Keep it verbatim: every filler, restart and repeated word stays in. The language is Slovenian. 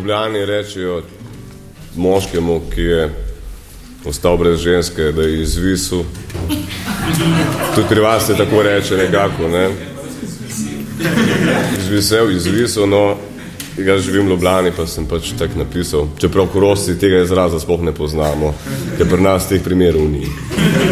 Ljubljani rečejo moškemu, ki je ostal brez ženske, da je izvisil. Tudi pri vas se tako reče nekako, ne? Izvisel, izvisel, no, jaz živim v Ljubljani, pa sem pač tak napisal. Čeprav Korošci tega izraza sploh ne poznamo, ker pri nas teh primerov ni.